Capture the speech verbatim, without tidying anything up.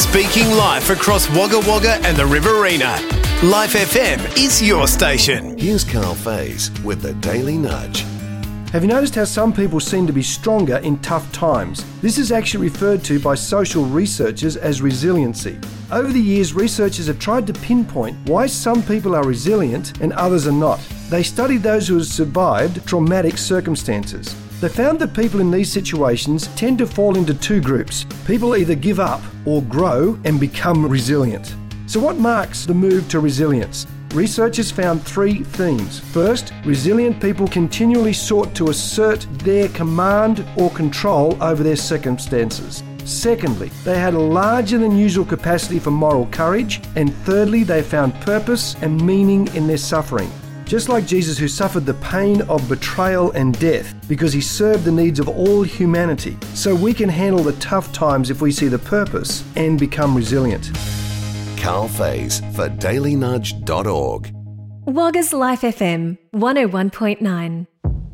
Speaking life across Wagga Wagga and the Riverina. Life F M is your station. Here's Carl Faze with the Daily Nudge. Have you noticed how some people seem to be stronger in tough times? This is actually referred to by social researchers as resiliency. Over the years, researchers have tried to pinpoint why some people are resilient and others are not. They studied those who have survived traumatic circumstances. They found that people in these situations tend to fall into two groups. People either give up or grow and become resilient. So what marks the move to resilience? Researchers found three themes. First, resilient people continually sought to assert their command or control over their circumstances. Secondly, they had a larger than usual capacity for moral courage. And thirdly, they found purpose and meaning in their suffering. Just like Jesus, who suffered the pain of betrayal and death because he served the needs of all humanity, so we can handle the tough times if we see the purpose and become resilient. Carl Faze for daily nudge dot org. Wagga's Life F M one oh one point nine.